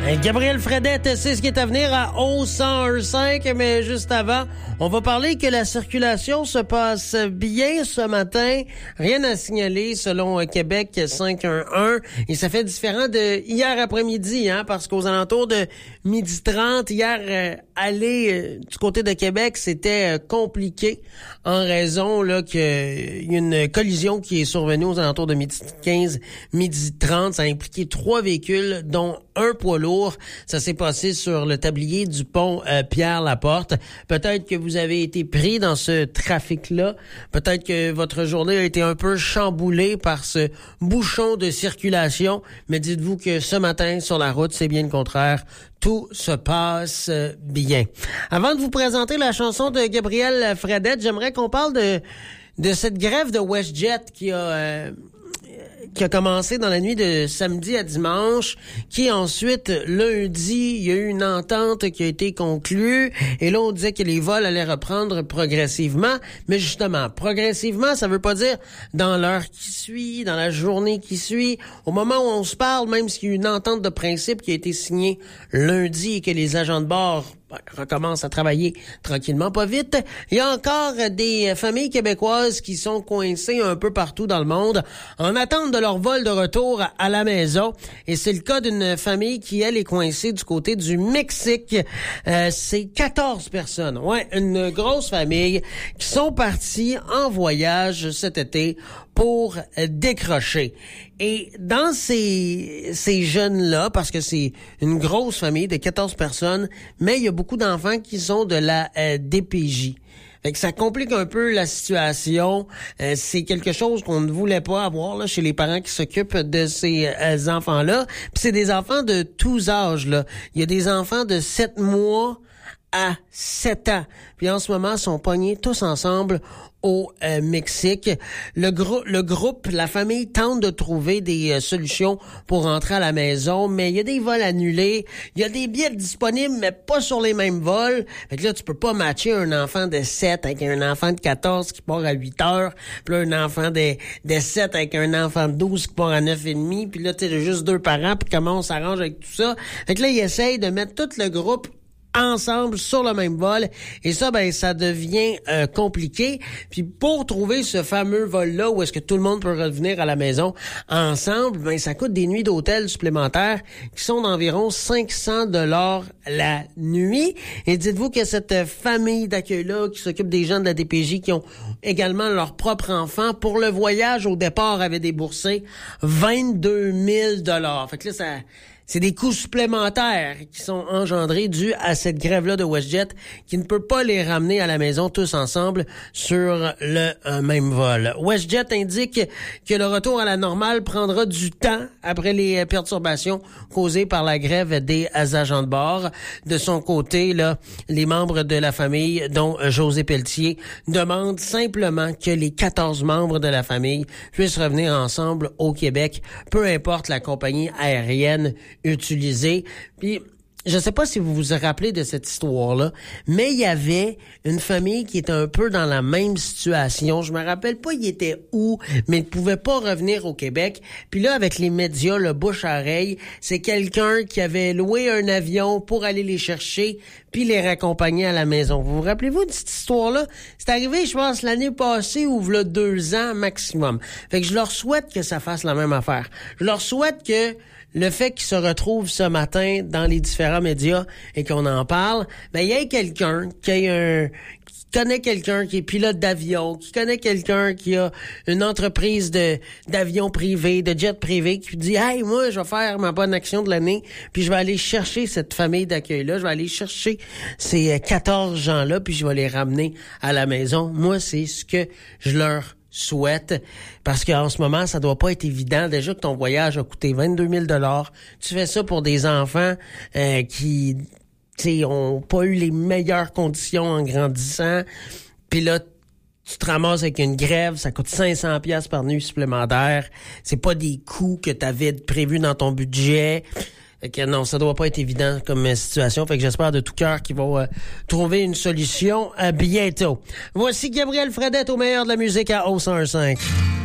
Gabriel Fredette, c'est ce qui est à venir à O101.5, mais juste avant, on va parler que la circulation se passe bien ce matin. Rien à signaler selon Québec 511. Et ça fait différent de hier après-midi, parce qu'aux alentours de 12h30, hier, aller du côté de Québec, c'était compliqué en raison là qu'il y a une collision qui est survenue aux alentours de 12h15, 12h30. Ça a impliqué 3 véhicules, dont un poids lourd. Ça s'est passé sur le tablier du pont Pierre-Laporte. Peut-être que vous avez été pris dans ce trafic-là. Peut-être que votre journée a été un peu chamboulée par ce bouchon de circulation. Mais dites-vous que ce matin, sur la route, c'est bien le contraire. Tout se passe bien. Avant de vous présenter la chanson de Gabriel Fredette, j'aimerais qu'on parle de cette grève de WestJet qui a commencé dans la nuit de samedi à dimanche, qui ensuite, lundi, il y a eu une entente qui a été conclue, et là, on disait que les vols allaient reprendre progressivement, mais justement, progressivement, ça veut pas dire dans l'heure qui suit, dans la journée qui suit, au moment où on se parle, même s'il y a eu une entente de principe qui a été signée lundi et que les agents de bord recommence à travailler tranquillement, pas vite. Il y a encore des familles québécoises qui sont coincées un peu partout dans le monde en attente de leur vol de retour à la maison. Et c'est le cas d'une famille qui, elle, est coincée du côté du Mexique. C'est 14 personnes. Ouais, une grosse famille qui sont parties en voyage cet été pour décrocher. Et dans ces jeunes-là, parce que c'est une grosse famille de 14 personnes, mais il y a beaucoup d'enfants qui sont de la DPJ. Fait que ça complique un peu la situation. C'est quelque chose qu'on ne voulait pas avoir là chez les parents qui s'occupent de ces enfants-là. Puis c'est des enfants de tous âges, là. Il y a des enfants de 7 mois à 7 ans. Puis en ce moment, ils sont pognés tous ensemble au Mexique. Le groupe, la famille tente de trouver des solutions pour rentrer à la maison, mais il y a des vols annulés, il y a des billets disponibles, mais pas sur les mêmes vols. Fait que là, tu peux pas matcher un enfant de 7 avec un enfant de 14 qui part à 8 heures, puis là, un enfant de 7 avec un enfant de 12 qui part à 9h30, puis là, tu sais, juste 2 parents, puis comment on s'arrange avec tout ça. Fait que là, ils essayent de mettre tout le groupe ensemble sur le même vol, et ça, ça devient compliqué. Puis pour trouver ce fameux vol-là où est-ce que tout le monde peut revenir à la maison ensemble, ça coûte des nuits d'hôtel supplémentaires qui sont d'environ 500 $ la nuit. Et dites-vous que cette famille d'accueil-là qui s'occupe des gens de la DPJ qui ont également leurs propres enfants, pour le voyage au départ, avait déboursé 22 000 $. Fait que là, c'est des coûts supplémentaires qui sont engendrés dus à cette grève-là de WestJet qui ne peut pas les ramener à la maison tous ensemble sur le même vol. WestJet indique que le retour à la normale prendra du temps après les perturbations causées par la grève des agents de bord. De son côté, là, les membres de la famille, dont José Pelletier, demandent simplement que les 14 membres de la famille puissent revenir ensemble au Québec, peu importe la compagnie aérienne utilisé. Puis je sais pas si vous vous rappelez de cette histoire-là, mais il y avait une famille qui était un peu dans la même situation. Je me rappelle pas il était où, mais il pouvait pas revenir au Québec. Puis là, avec les médias, le bouche-à-oreille, c'est quelqu'un qui avait loué un avion pour aller les chercher puis les raccompagner à la maison. Vous vous rappelez-vous de cette histoire-là? C'est arrivé, je pense, l'année passée ou v'là 2 ans maximum. Fait que je leur souhaite que ça fasse la même affaire. Je leur souhaite que le fait qu'ils se retrouvent ce matin dans les différents médias et qu'on en parle, il y a quelqu'un qui connaît quelqu'un qui est pilote d'avion, qui connaît quelqu'un qui a une entreprise d'avion privé, de jet privé, qui dit « Hey, moi, je vais faire ma bonne action de l'année, puis je vais aller chercher cette famille d'accueil-là, je vais aller chercher ces 14 gens-là, puis je vais les ramener à la maison. » Moi, c'est ce que je leur souhaite, parce qu'en ce moment, ça doit pas être évident. Déjà que ton voyage a coûté 22 000 $. Tu fais ça pour des enfants qui ont pas eu les meilleures conditions en grandissant. Puis là, tu te ramasses avec une grève, ça coûte 500 $ par nuit supplémentaire. C'est pas des coûts que tu avais prévus dans ton budget. Fait que non, ça doit pas être évident comme situation. Fait que j'espère de tout cœur qu'ils vont trouver une solution bientôt. Voici Gabriel Fredette au meilleur de la musique à O101.5.